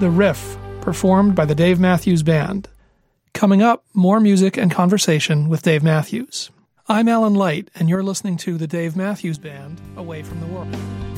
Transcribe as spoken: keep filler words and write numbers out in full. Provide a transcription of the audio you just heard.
The Riff, performed by the Dave Matthews Band. Coming up, more music and conversation with Dave Matthews. I'm Alan Light, and you're listening to the Dave Matthews Band, Away from the World.